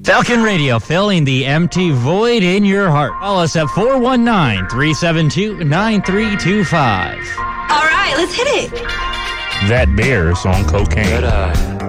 Falcon Radio, filling the empty void in your heart. Call us at 419-372-9325. All right, let's hit it. That bear's on cocaine. Good eye.